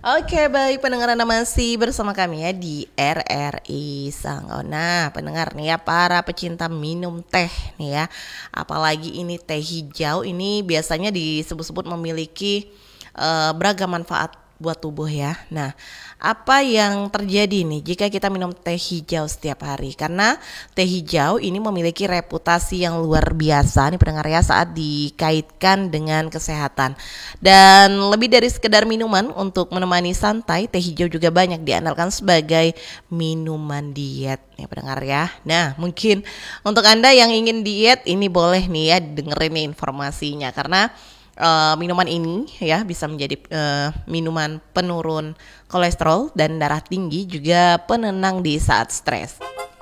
Oke, baik pendengar, Anda masih bersama kami ya di RRI Sanggau. Pendengar nih ya, para pecinta minum teh nih ya, apalagi ini teh hijau ini biasanya disebut-sebut memiliki beragam manfaat buat tubuh ya. Nah, apa yang terjadi nih jika kita minum teh hijau setiap hari? Karena teh hijau ini memiliki reputasi yang luar biasa nih pendengar ya, saat dikaitkan dengan kesehatan. Dan lebih dari sekedar minuman untuk menemani santai, teh hijau juga banyak diandalkan sebagai minuman diet nih pendengar ya. Nah, mungkin untuk Anda yang ingin diet ini boleh nih ya dengerin nih informasinya, karena minuman ini ya bisa menjadi minuman penurun kolesterol dan darah tinggi, juga penenang di saat stres.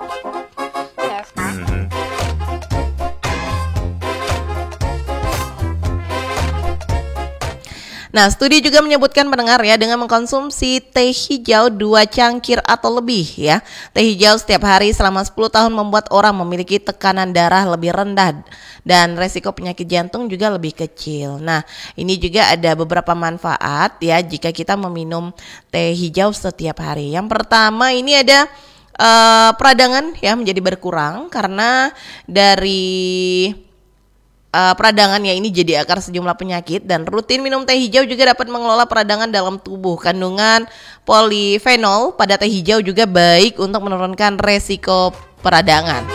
Nah, studi juga menyebutkan pendengar ya, dengan mengkonsumsi teh hijau 2 cangkir atau lebih ya, teh hijau setiap hari selama 10 tahun membuat orang memiliki tekanan darah lebih rendah dan resiko penyakit jantung juga lebih kecil. Nah, ini juga ada beberapa manfaat ya jika kita meminum teh hijau setiap hari. Yang pertama ini ada peradangan ya menjadi berkurang, karena dari peradangannya ini jadi akar sejumlah penyakit, dan rutin minum teh hijau juga dapat mengelola peradangan dalam tubuh. Kandungan polifenol pada teh hijau juga baik untuk menurunkan resiko peradangan.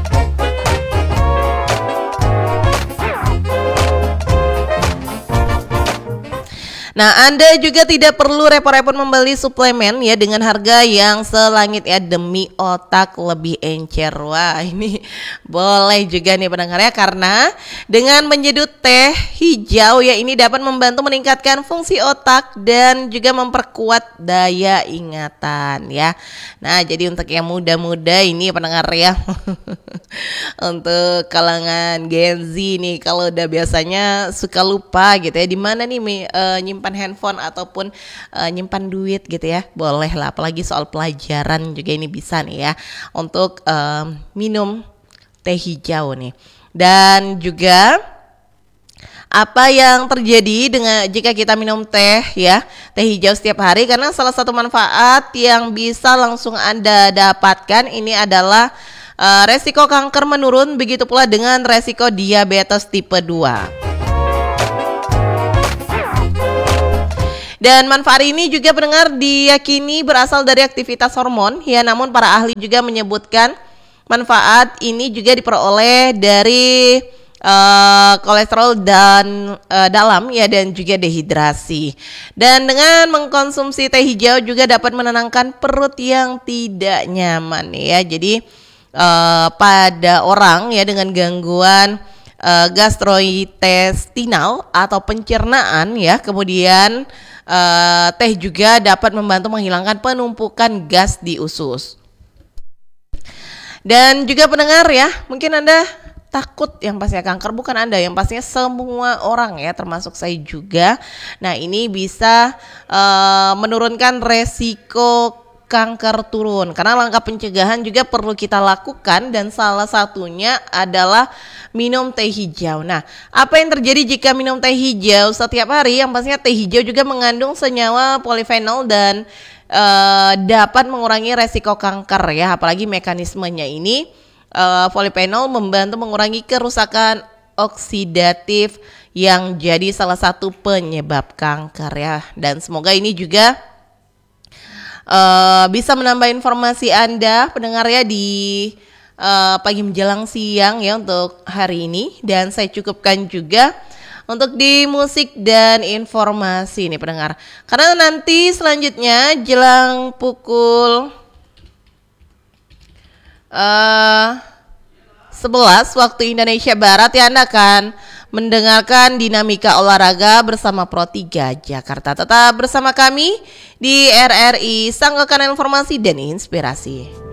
Nah, Anda juga tidak perlu repot-repot membeli suplemen ya dengan harga yang selangit ya, demi otak lebih encer. Wah, ini boleh juga nih pendengar ya, karena dengan menyeduh teh hijau ya, ini dapat membantu meningkatkan fungsi otak dan juga memperkuat daya ingatan ya. Nah, jadi untuk yang muda-muda ini pendengar ya, untuk kalangan Gen Z nih, kalau udah biasanya suka lupa gitu ya, di mana nih nyimpan handphone ataupun nyimpan duit gitu ya, boleh lah, apalagi soal pelajaran juga ini bisa nih ya untuk minum teh hijau nih. Dan juga apa yang terjadi dengan jika kita minum teh hijau setiap hari, karena salah satu manfaat yang bisa langsung Anda dapatkan ini adalah resiko kanker menurun, begitu pula dengan resiko diabetes tipe 2. Dan manfaat ini juga pendengar diyakini berasal dari aktivitas hormon ya, namun para ahli juga menyebutkan manfaat ini juga diperoleh dari kolesterol dan dalam ya, dan juga dehidrasi. Dan dengan mengkonsumsi teh hijau juga dapat menenangkan perut yang tidak nyaman ya. Jadi pada orang ya dengan gangguan gastrointestinal atau pencernaan ya, kemudian teh juga dapat membantu menghilangkan penumpukan gas di usus. Dan juga pendengar ya, mungkin Anda takut yang pastinya kanker, bukan Anda, yang pastinya semua orang ya, termasuk saya juga. Nah, ini bisa menurunkan resiko kanker turun, karena langkah pencegahan juga perlu kita lakukan, dan salah satunya adalah minum teh hijau. Nah, apa yang terjadi jika minum teh hijau setiap hari? Yang pastinya teh hijau juga mengandung senyawa polifenol dan dapat mengurangi resiko kanker ya, apalagi mekanismenya ini polifenol membantu mengurangi kerusakan oksidatif yang jadi salah satu penyebab kanker ya. Dan semoga ini juga bisa menambah informasi Anda pendengar ya di pagi menjelang siang ya untuk hari ini. Dan saya cukupkan juga untuk di musik dan informasi nih pendengar, karena nanti selanjutnya jelang pukul 11 waktu Indonesia Barat ya, Anda akan mendengarkan dinamika olahraga bersama Pro 3 Jakarta. Tetap bersama kami di RRI Sanggau, Kanal Informasi dan Inspirasi.